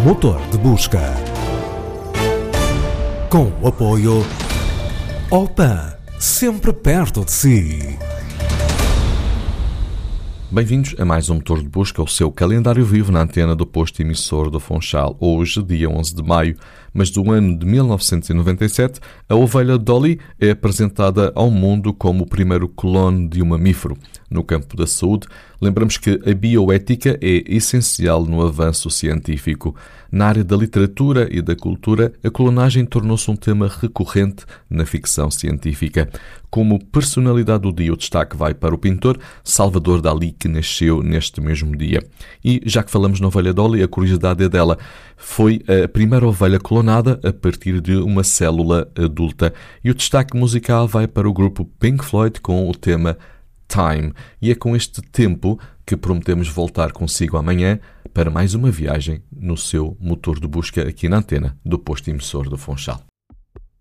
Motor de busca. Com o apoio Opan, sempre perto de si. Bem-vindos a mais um Motor de Busca, o seu calendário vivo na antena do posto emissor do Funchal. Hoje, dia 11 de maio, mas do ano de 1997, a ovelha Dolly é apresentada ao mundo como o primeiro clone de um mamífero. No campo da saúde, lembramos que a bioética é essencial no avanço científico. Na área da literatura e da cultura, a clonagem tornou-se um tema recorrente na ficção científica. Como personalidade do dia, o destaque vai para o pintor Salvador Dalí, que nasceu neste mesmo dia. E, já que falamos na ovelha Dolly, a curiosidade é dela. Foi a primeira ovelha clonada a partir de uma célula adulta. E o destaque musical vai para o grupo Pink Floyd com o tema Time. E é com este tempo que prometemos voltar consigo amanhã para mais uma viagem no seu motor de busca aqui na antena do posto emissor do Funchal.